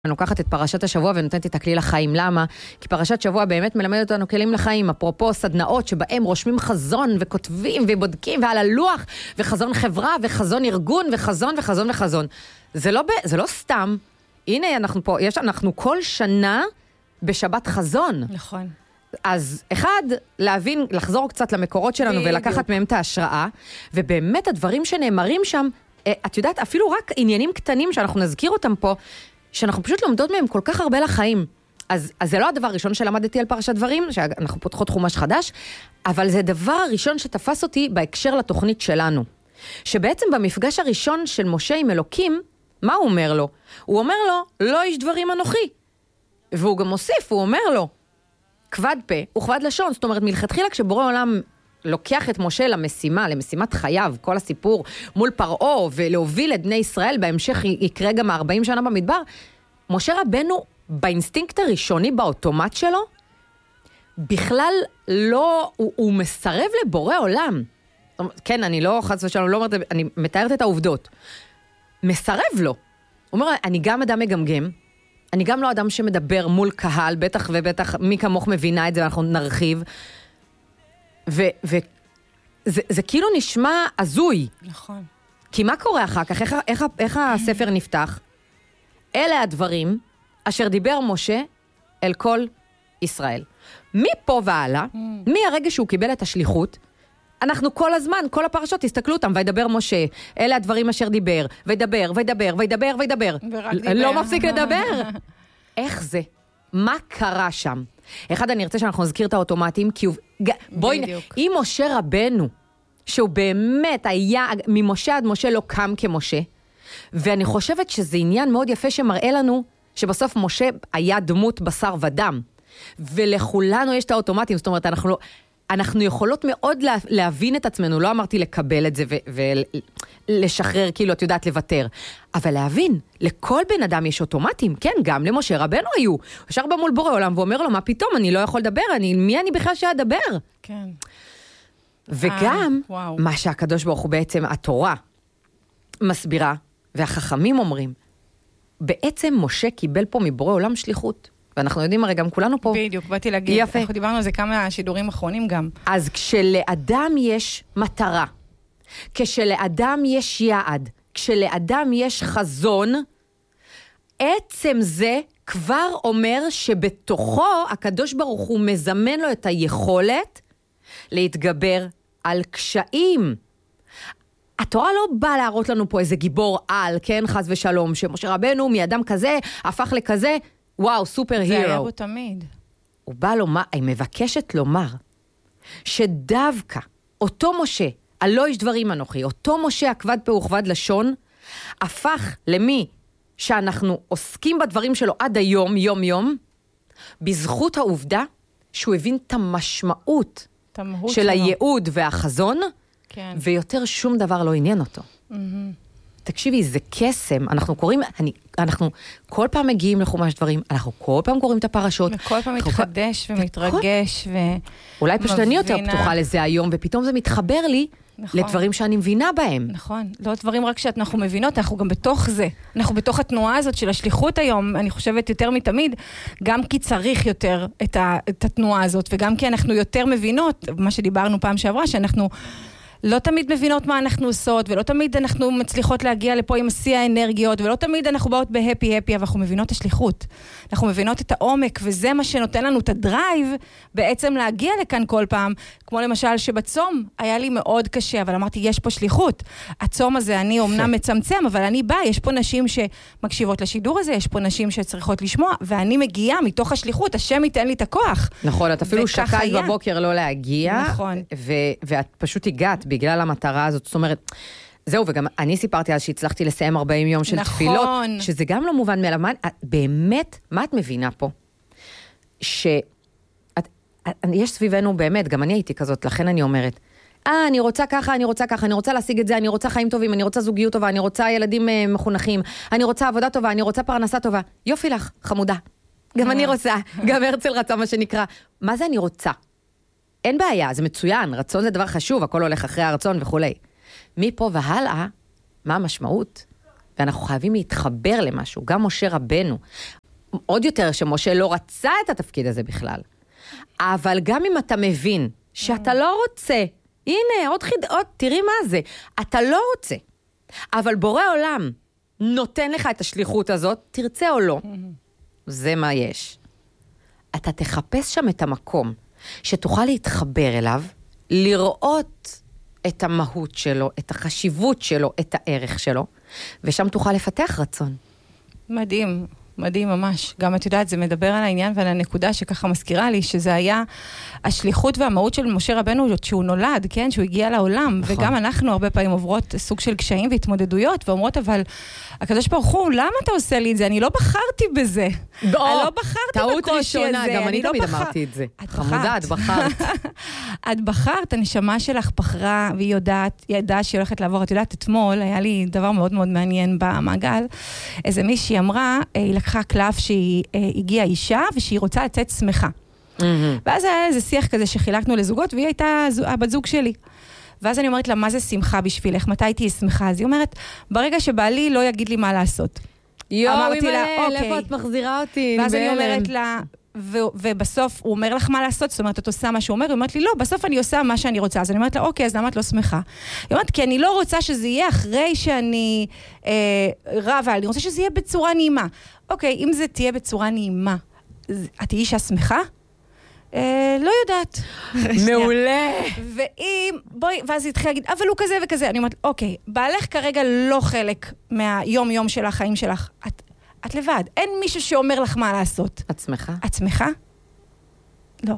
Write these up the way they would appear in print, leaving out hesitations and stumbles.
אני לוקחת את פרשת השבוע ונותנת את הכלי לחיים. למה? כי פרשת שבוע באמת מלמדת אותנו כלים לחיים, אפרופו סדנאות שבהם רושמים חזון וכותבים ובודקים ועל הלוח, וחזון חברה וחזון ארגון וחזון וחזון וחזון. זה לא סתם. הנה אנחנו פה, אנחנו כל שנה בשבת חזון. נכון. אז אחד, להבין, לחזור קצת למקורות שלנו ולקחת מהם את ההשראה, ובאמת הדברים שנאמרים שם, את יודעת, אפילו רק עניינים קטנים שאנחנו נזכיר אותם פה, שאנחנו פשוט לומדות מהם כל כך הרבה לחיים. אז זה לא הדבר הראשון שלמדתי על פרשת דברים, שאנחנו פותחות חומש חדש, אבל זה הדבר הראשון שתפס אותי בהקשר לתוכנית שלנו. שבעצם במפגש הראשון של משה עם אלוקים, מה הוא אומר לו? הוא אומר לו, לא איש דברים אנוכי. והוא גם מוסיף, הוא אומר לו, כבד פה וכבד לשון. זאת אומרת, מלכתחילה כשבורא עולם לוקח את משה למשימה, למשימת חייו, כל הסיפור מול פרעה, ולהוביל את בני ישראל, בהמשך יקרה גם 40 שנה במדבר, משה רבנו, באינסטינקט הראשוני, באוטומט שלו, בכלל לא, הוא מסרב לבורא עולם. כן, אני לא חס ושלום, לא אומרת, אני מתארת את העובדות. מסרב לו. הוא אומר, אני גם אדם מגמגם, אני גם לא אדם שמדבר מול קהל, בטח ובטח מי כמוך מבינה את זה, אנחנו נרחיב. וזה כאילו נשמע עזוי. נכון. כי מה קורה אחר כך? איך הספר נפתח? אלה הדברים אשר דיבר משה אל כל ישראל. מפה והלאה, מהרגע שהוא קיבל את השליחות, אנחנו כל הזמן, כל הפרשות, תסתכלו אותם, וידבר משה, אלה הדברים אשר דיבר, וידבר, וידבר, וידבר, וידבר. לא מפסיק לדבר. איך זה? מה קרה שם? אחד, אני ארצה שאנחנו נזכיר את האוטומטים, כי בואי, אם משה רבנו, שהוא באמת היה, ממשה עד משה לא קם כמשה, ואני חושבת שזה עניין מאוד יפה שמראה לנו, שבסוף משה היה דמות בשר ודם, ולכולנו יש את האוטומטים, זאת אומרת, אנחנו יכולות מאוד להבין את עצמנו, לא אמרתי לקבל את זה ולשחרר, כאילו, את יודעת, לוותר. אבל להבין, לכל בן אדם יש אוטומטים, כן, גם למשה רבנו היו. הוא ישר בא מול בורא עולם ואומר לו, מה פתאום, אני לא יכול לדבר, מי אני בכלל שאדבר? כן. וגם, מה שהקדוש ברוך הוא בעצם, התורה מסבירה, והחכמים אומרים, בעצם משה קיבל פה מבורא עולם שליחות. ואנחנו יודעים הרי גם כולנו פה. בדיוק, באתי להגיד, יפה. אנחנו דיברנו על זה כמה שידורים אחרונים גם. אז כשלאדם יש מטרה, כשלאדם יש יעד, כשלאדם יש חזון, עצם זה כבר אומר שבתוכו הקדוש ברוך הוא מזמן לו את היכולת להתגבר על קשיים. התורה לא באה להראות לנו פה איזה גיבור על, כן, חס ושלום, שמשה רבנו מאדם כזה הפך לכזה, וואו, סופר הירו. זה היה בו תמיד. הוא בא לומר, היא מבקשת לומר, שדווקא אותו משה, הלא איש דברים אנוכי, אותו משה הכבד פה וכבד לשון, הפך למי שאנחנו עוסקים בדברים שלו עד היום, יום יום, בזכות העובדה שהוא הבין את המשמעות של הייעוד והחזון, כן. ויותר שום דבר לא עניין אותו. תקשיבי, זה קסם, אנחנו קוראים, אנחנו כל פעם מגיעים לחומש דברים, אנחנו כל פעם קוראים את הפרשות. וכל פעם מתחדש ומתרגש אולי פשוט אני יותר פתוחה לזה היום, ופתאום זה מתחבר לי לדברים שאני מבינה בהם. נכון, לא דברים רק שאנחנו מבינות, אנחנו גם בתוך זה. אנחנו בתוך התנועה הזאת של השליחות היום, אני חושבת יותר מתמיד, גם כי צריך יותר את התנועה הזאת, וגם כי אנחנו יותר מבינות, מה שדיברנו פעם שעברה, שאנחנו לא תמיד מבינות מה אנחנו עושות, ולא תמיד אנחנו מצליחות להגיע לפה עם שיא האנרגיות, ולא תמיד אנחנו באות בהפי-הפי, אבל אנחנו מבינות את השליחות. אנחנו מבינות את העומק, וזה מה שנותן לנו את הדרייב, בעצם להגיע לכאן כל פעם, כמו למשל שבצום היה לי מאוד קשה, אבל אמרתי, יש פה שליחות. הצום הזה, אני אומנם מצמצם, אבל אני באה, יש פה נשים שמקשיבות לשידור הזה, יש פה נשים שצריכות לשמוע, ואני מגיעה מתוך השליחות, השם ייתן לי את הכוח. נכון, את אפילו שקעת בבוקר לא להגיע, נכון. ואת פשוט הגעת בגלל המטרה הזאת, זאת אומרת, זהו, וגם אני סיפרתי אז שהצלחתי לסיים 40 יום של תפילות, שזה גם לא מובן מאליו, באמת, מה את מבינה פה? יש סביבנו באמת, גם אני הייתי כזאת, לכן אני אומרת, אני רוצה ככה, אני רוצה ככה, אני רוצה להשיג את זה, אני רוצה חיים טובים, אני רוצה זוגיות טובה, אני רוצה ילדים מחונכים, אני רוצה עבודה טובה, אני רוצה פרנסה טובה. יופי לך, חמודה. גם אני רוצה, גם הרצל רצה מה שנקרא. מה זה אני רוצה? אין בעיה, זה מצוין, רצון זה דבר חשוב, הכל הולך אחרי הרצון וכו'. מפה והלאה, מה המשמעות? ואנחנו חייבים להתחבר למשהו, גם משה רבנו. עוד יותר שמשה לא רצה את התפקיד הזה בכלל. אבל גם אם אתה מבין שאתה לא רוצה, הנה, עוד תראי מה זה, אתה לא רוצה, אבל בורא עולם נותן לך את השליחות הזאת, תרצה או לא, זה מה יש. אתה תחפש שם את המקום, שתוכל להתחבר אליו, לראות את המהות שלו, את החשיבות שלו, את הערך שלו, ושם תוכל לפתח רצון. מדהים. מדהים ממש. גם את יודעת, זה מדבר על העניין ועל הנקודה שככה מזכירה לי, שזה היה השליחות והמהות של משה רבנו, שהוא נולד, כן? שהוא הגיע לעולם. נכון. וגם אנחנו הרבה פעמים עוברות סוג של קשיים והתמודדויות, ואומרות, אבל הקדוש ברוך הוא, למה אתה עושה לי את זה? אני לא בחרתי בזה. אני לא בחרתי בקושי הזה. טעות ראשונה, גם אני תמיד אמרתי את זה. חמודה, את בחרת. את בחרת, הנשמה שלך בחרה, והיא ידעה שהיא הולכת לעבור. את יודעת, אתמול היה לי דבר מאוד מאוד מעניין במעגל. איזה מישהי אמרה, היא לקחה קלף שהיא הגיעה אישה, ושהיא רוצה לצאת שמחה. ואז היה איזה שיח כזה שחילקנו לזוגות, והיא הייתה הבת זוג שלי. ואז אני אומרת לה, מה זה שמחה בשבילך? מתי תהיי שמחה? אז היא אומרת, ברגע שבעלי לא יגיד לי מה לעשות. אמרתי לה, איפה את מחזירה אותי? ואז אני אומרת לה, ובסוף הוא אומר לך מה לעשות, זאת אומרת, את עושה מה שהוא אומר, היא אומרת לי, לא, בסוף אני עושה מה שאני רוצה. אז אני אומרת לה, אוקיי, אז למה את לא שמחה? היא אומרת, כי אני לא רוצה שזה יהיה אחרי שאני רבה, אני רוצה שזה יהיה בצורה נעימה. אוקיי, אם זה תהיה בצורה נעימה, את תהיי אישה שמחה? לא יודעת. מעולה. ואז היא התחילה להגיד, אבל הוא כזה וכזה. אני אומרת, אוקיי, בעלך כרגע לא חלק מהיום-יום של החיים שלך. את לבד. אין מישהו שאומר לך מה לעשות. את שמחה? את שמחה? לא.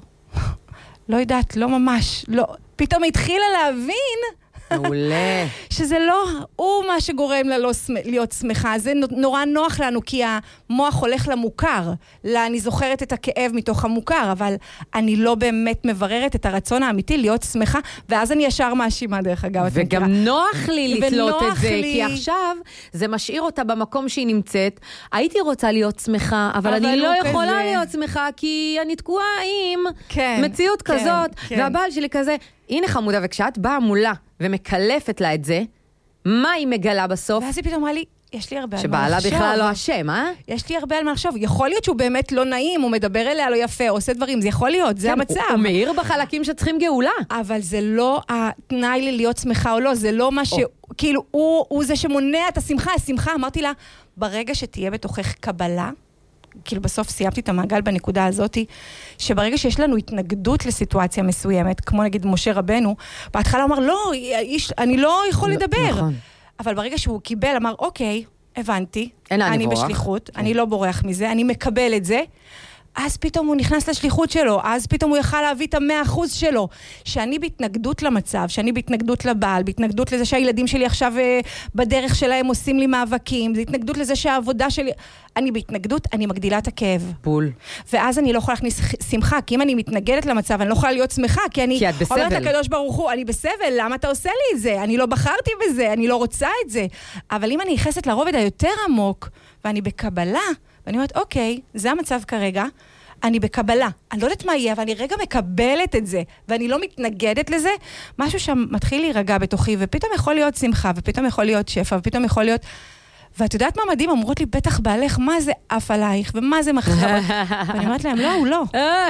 לא יודעת, לא ממש. לא. פתאום התחילה להבין מעולה. שזה לא הוא מה שגורם לה להיות שמחה. זה נורא נוח לנו, כי המוח הולך למוכר. אני זוכרת את הכאב מתוך המוכר, אבל אני לא באמת מבררת את הרצון האמיתי להיות שמחה, ואז אני ישר מאשימה דרך אגב. וגם נוח לי לתלות את זה, כי עכשיו זה משאיר אותה במקום שהיא נמצאת. הייתי רוצה להיות שמחה, אבל אני לא יכולה להיות שמחה, כי אני תקועה עם מציאות כזאת, והבעל שלי כזה, הנה חמודה, וכשאת באה מולה ומקלפת לה את זה, מה היא מגלה בסוף? ואז היא פתאום אמרה לי, יש לי הרבה על מה לחשוב. שבעלה בכלל לא אשם, אה? יש לי הרבה על מה לחשוב. יכול להיות שהוא באמת לא נעים, הוא מדבר אליה לא יפה, עושה דברים, זה יכול להיות, זה המצב. הוא מאיר בחלקים שצריכים גאולה. אבל זה לא התנאי לי להיות שמחה או לא, זה לא מה כאילו, הוא זה שמונע את השמחה, אמרתי לה, ברגע שתהיה בתוכך קבלה, כאילו בסוף סיימתי את המעגל בנקודה הזאת, שברגע שיש לנו התנגדות לסיטואציה מסוימת, כמו נגיד משה רבנו, בהתחלה אמר, לא, אני לא יכול לדבר. נכון. אבל ברגע שהוא קיבל, אמר, אוקיי, הבנתי, אני בשליחות, אני לא בורח מזה, אני מקבל את זה, אז פתאום הוא נכנס לשליחות שלו, אז פתאום הוא יכל להביא את 100% שלו, שאני בהתנגדות למצב, שאני בהתנגדות לבעל, בהתנגדות לזה שהילדים שלי עכשיו בדרך שלהם עושים לי מאבקים, זה התנגדות לזה שהעבודה שלי, אני בהתנגדות, אני מגדילה את הכאב. בול. ואז אני לא יכולה להכניס שמחה, כי אם אני מתנגדת למצב, אני לא יכולה להיות שמחה, כי אני אומרת לקדוש ברוך הוא, אני בסבל, למה אתה עושה לי את זה? אני לא בחרתי בזה, אני לא רוצה את זה. אבל אם אני נכנסת לרובד היותר עמוק, ואני בקבלה, ואני אומרת, אוקיי, זה המצב כרגע, אני בקבלה. אני לא יודעת מה יהיה, אבל אני רגע מקבלת את זה, ואני לא מתנגדת לזה, משהו שם מתחיל להירגע בתוכי, ופתאום יכול להיות שמחה, ופתאום יכול להיות שפע, ופתאום יכול להיות... ואת יודעת מה מדהים? אמרות לי, בטח בעלך, מה זה אף עלייך, ומה זה מחר? ואני אומרת להם, לא, הוא לא.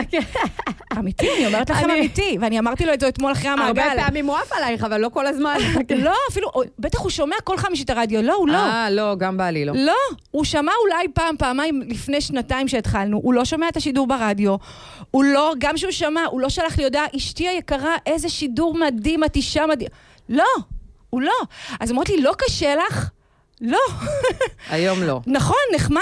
אמיתי, אני אומרת לכם אמיתי, ואני אמרתי לו את זה אתמול אחרי המעגל. הרבה פעמים הוא אף עלייך, אבל לא כל הזמן. לא, אפילו, בטח הוא שומע כל חמישית הרדיו, לא, הוא לא. לא, גם בעלי לא. לא, הוא שמע אולי פעמיים לפני שנתיים שהתחלנו, הוא לא שומע את השידור ברדיו, הוא לא, גם שהוא שמע, הוא לא שלח לי הודעה, אשתי היקרה, איזה שידור מדהים, את אישה מדהים. לא, הוא לא. אז אמרת לי, לא קשה לך? לא. היום לא. נכון, נחמד.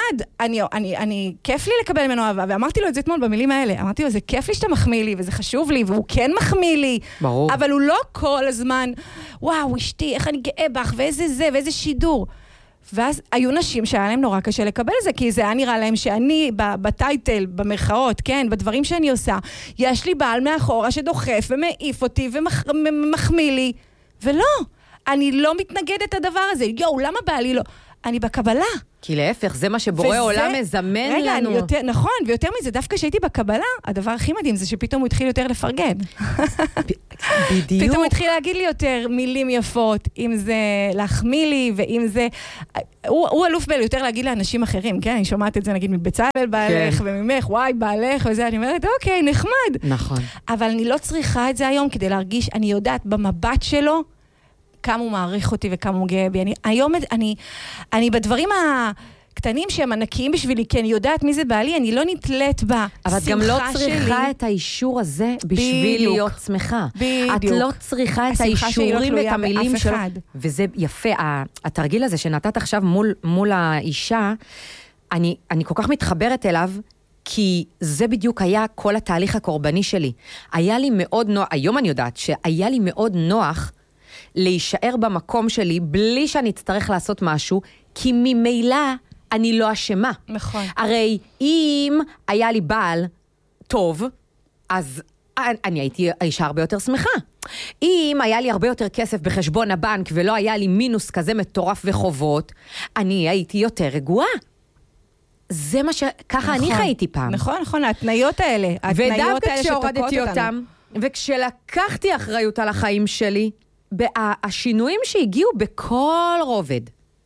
אני כיף לי לקבל ממנו אהבה, ואמרתי לו את זה אתמול במילים האלה. אמרתי לו, זה כיף לי שאתה מחמיא לי, וזה חשוב לי, והוא כן מחמיא לי. ברור. אבל הוא לא כל הזמן, וואו, אשתי, איך אני גאה בך, ואיזה זה, ואיזה שידור. ואז היו נשים שהיה להם נורא קשה לקבל את זה, כי זה היה נראה להם שאני, בטייטל, במרכאות, כן, בדברים שאני עושה, יש לי בעל מאחורה שדוחף ומעיף אותי ומחמיא לי, ולא. אני לא מתנגדת את הדבר הזה. יואו, למה בעלי לא? אני בקבלה. כי להפך, זה מה שבורא עולם מזמן לנו. נכון, ויותר מזה, דווקא כשהייתי בקבלה, הדבר הכי מדהים זה שפתאום הוא התחיל יותר לפרגן. בדיוק. פתאום הוא התחיל להגיד לי יותר מילים יפות, אם זה להחמיא לי, ואם זה... הוא אלוף יותר להגיד לאנשים אחרים, כן? אני שומעת את זה, נגיד, מבצלאל בעלך, וממך, וואי, בעלך, וזה, אני אומרת, אוקיי, נחמד. נכון. אבל אני לא צריכה את זה היום כדי להרגיש, אני יודעת במבט שלו, כמה הוא מעריך אותי וכמה הוא גאה בי. היום אני בדברים הקטנים שהם ענקיים בשבילי, כי אני יודעת מי זה בעלי, אני לא נתלית בשמחה שלי. אבל את גם לא צריכה את האישור הזה בשביל להיות שמחה. בדיוק. את לא צריכה את האישורים ואת המילים שלו. וזה יפה, התרגיל הזה שנתת עכשיו מול האישה, אני כל כך מתחברת אליו, כי זה בדיוק היה כל התהליך הקורבני שלי. היה לי מאוד נוח, היום אני יודעת שהיה לי מאוד נוח להישאר במקום שלי בלי שאני אצטרך לעשות משהו, כי ממילא אני לא אשמה. נכון. הרי אם היה לי בעל טוב, אז אני הייתי האישה הרבה יותר שמחה. אם היה לי הרבה יותר כסף בחשבון הבנק ולא היה לי מינוס כזה מטורף וחובות, אני הייתי יותר רגועה. זה מה ככה אני חייתי פעם. נכון, ההתניות האלה. ודווקא כשהורדתי אותם, וכשלקחתי אחריות על החיים שלי, השינויים שהגיעו בכל רובד,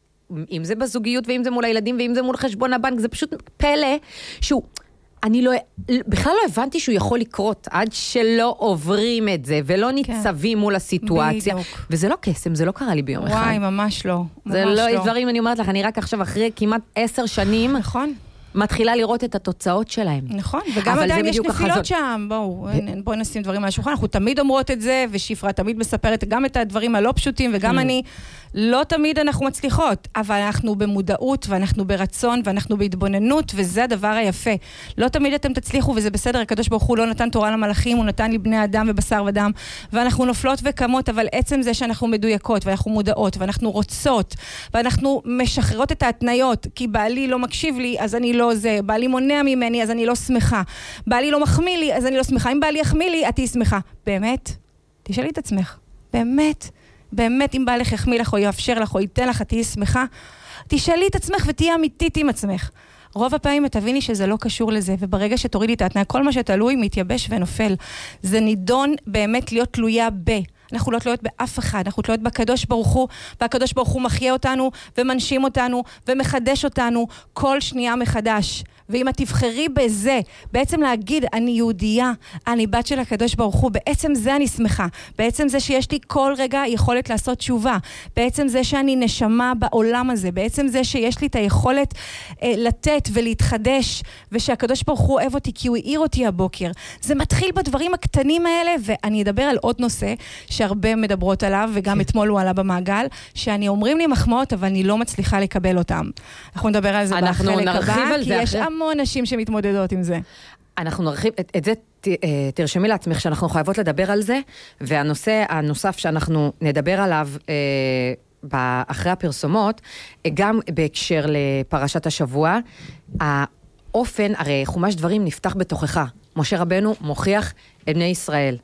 אם זה בזוגיות ואם זה מול הילדים ואם זה מול חשבון הבנק, זה פשוט פלא שהוא, אני בכלל לא הבנתי שהוא יכול לקרות עד שלא עוברים את זה ולא ניצבים מול הסיטואציה. וזה לא קסם, זה לא קרה לי ביום אחד. וואי, ממש לא. זה לא דברים, אני אומרת לך, אני רק עכשיו אחרי כמעט 10 שנים, נכון. מתחילה לראות את התוצאות שלהם. נכון, וגם עדיין יש נפילות שם, בואו נשים דברים על השולחן, אנחנו תמיד אומרות את זה, ושפרה תמיד מספרת גם את הדברים הלא פשוטים, וגם אני, לא תמיד אנחנו מצליחות, אבל אנחנו במודעות, ואנחנו ברצון, ואנחנו בהתבוננות, וזה הדבר היפה. לא תמיד אתם תצליחו, וזה בסדר, הקדוש ברוך הוא לא נתן תורה למלאכים, הוא נתן לבני אדם ובשר ודם, ואנחנו נופלות וקמות, אבל עצם זה שאנחנו מדויקות, ואנחנו מודעות, ואנחנו רוצות, ואנחנו משחררות את ההתניות, כי בעלי לא מקשיב לי, אז אני לא זה, בעלי מונע ממני, אז אני לא שמחה. בעלי לא מחמיא לי, אז אני לא שמחה. אם בעלי יחמיא לי, את תהי שמחה. באמת? תשאלי את עצמך. באמת, אם בעלך יחמיא לך, או יאפשר לך, או ייתן לך, את תהי שמחה. תשאלי את עצמך ותהי אמיתית עם עצמך. רוב הפעמים תביני שזה לא קשור לזה, וברגע שתורידי את ההתניה, כל מה שתלוי מתייבש ונופל. זה נידון באמת להיות תלויה אנחנו לא תלויות באף אחד, אנחנו תלויות בקדוש ברוך הוא, והקדוש ברוך הוא מחיה אותנו, ומנשים אותנו, ומחדש אותנו כל שנייה מחדש. ואם את תבחרי בזה, בעצם להגיד, אני יהודייה, אני בת של הקדוש ברוך הוא, בעצם זה אני שמחה. בעצם זה שיש לי כל רגע יכולת לעשות תשובה. בעצם זה שאני נשמה בעולם הזה. בעצם זה שיש לי את היכולת לתת ולהתחדש, ושהקדוש ברוך הוא אוהב אותי, כי הוא העיר אותי הבוקר. זה מתחיל בדברים הקטנים האלה, ואני אדבר על עוד נושא, שהרבה מדברות עליו, וגם אתמול הוא עלה במעגל, שאני אומרים לי מחמאות, אבל אני לא מצליחה לקבל אותם. אנחנו נדבר על זה בחלק הבא, כי יש המון נשים שמתמודדות עם זה. אנחנו נרחיב, את זה תרשמי לעצמך שאנחנו חייבות לדבר על זה, והנושא הנוסף שאנחנו נדבר עליו אחרי הפרסומות, גם בהקשר לפרשת השבוע, האופן, הרי חומש דברים נפתח בתוכך. משה רבנו מוכיח את בני ישראל.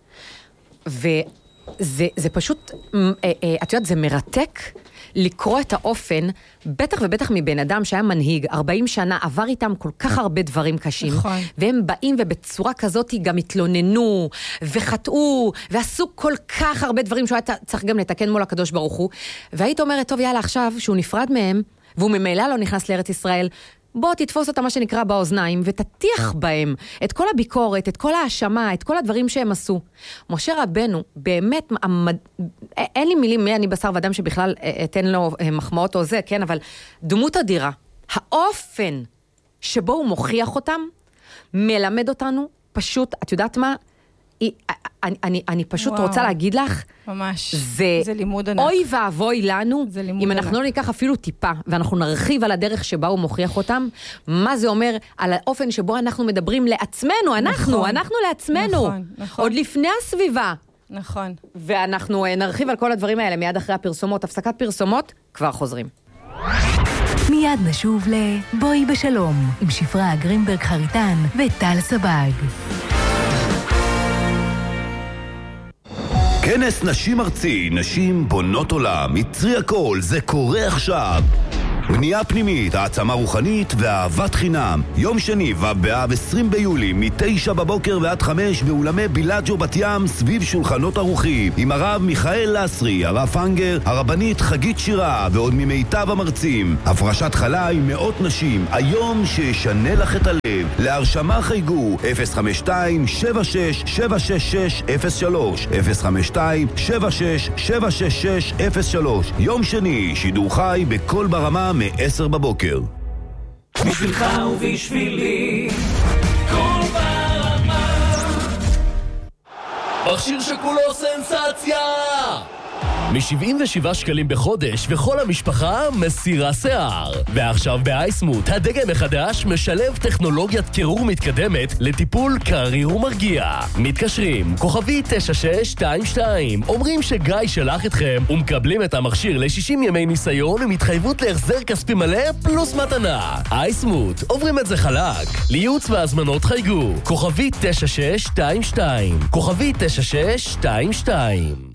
וזה פשוט, את יודעת, זה מרתק לקרוא את האופן, בטח ובטח מבן אדם שהיה מנהיג, 40 שנה, עבר איתם כל כך הרבה דברים קשים, נכון. והם באים ובצורה כזאת גם התלוננו, וחטאו, ועשו כל כך הרבה דברים שהוא היה צריך גם לתקן מול הקדוש ברוך הוא, והיית אומרת, טוב יאללה עכשיו, שהוא נפרד מהם, והוא ממילא לא נכנס לארץ ישראל, בוא תתפוס אותה מה שנקרא באוזניים, ותתיח בהם את כל הביקורת, את כל האשמה, את כל הדברים שהם עשו. משה רבנו, באמת, אין לי מילים מי אני בשר ודם שבכלל אתן לו מחמאות או זה, כן, אבל דמות אדירה, האופן שבו הוא מוכיח אותם, מלמד אותנו, פשוט, את יודעת מה? אני פשוט רוצה להגיד לך, ממש, זה לימוד ענק. אוי ואבוי לנו, אם אנחנו ענק. לא ניקח אפילו טיפה, ואנחנו נרחיב על הדרך שבה הוא מוכיח אותם, מה זה אומר על האופן שבו אנחנו מדברים לעצמנו, אנחנו לעצמנו, נכון. עוד לפני הסביבה. נכון. ואנחנו נרחיב על כל הדברים האלה מיד אחרי הפרסומות, הפסקת פרסומות, כבר חוזרים. מיד נשוב לבואי בשלום, עם שפרה גרינברג חריטן וטל סבג. כנס נשים ארצי, נשים בונות עולם, יצרי הכל, זה קורה עכשיו. בנייה פנימית, העצמה רוחנית ואהבת חינם. יום שני ובאב 20 ביולי מ-9 בבוקר ועד 5 באולמי בילאג'ו בת ים סביב שולחנות ערוכים עם הרב מיכאל לסרי, הרב פנגר, הרבנית חגית שירה ועוד ממיטב המרצים. הפרשת חלה עם מאות נשים, היום שישנה לך את הלב. להרשמה חייגו 052-76-766-03 052-76-766-03. יום שני, שידור חי בכל ברמה מ-10 בבוקר. בשבילך ובשבילי כל ברמה. מכשיר שכולו סנסציה, מ-77 שקלים בחודש, וכל המשפחה מסירה שיער. ועכשיו באייסמוט, הדגם החדש משלב טכנולוגיית קירור מתקדמת לטיפול קריר ומרגיע. מתקשרים, כוכבי 9622, אומרים שגיא שלח אתכם, ומקבלים את המכשיר ל-60 ימי ניסיון עם התחייבות להחזר כספי מלא פלוס מתנה. אייסמוט, עוברים את זה חלק. לייעוץ והזמנות חייגו, כוכבי 9622, כוכבי 9622.